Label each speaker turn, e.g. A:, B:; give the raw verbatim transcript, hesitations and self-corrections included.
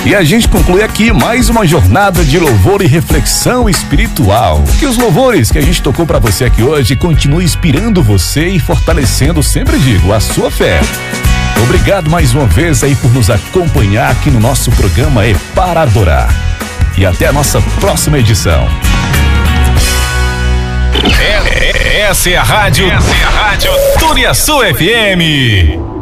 A: E a gente conclui aqui mais uma jornada de louvor e reflexão espiritual. Que os louvores que a gente tocou para você aqui hoje continuem inspirando você e fortalecendo, sempre digo, a sua fé. Obrigado mais uma vez aí por nos acompanhar aqui no nosso programa É Para Adorar. E até a nossa próxima edição.
B: É, é, essa é a rádio, essa é a rádio Turiaçu F M.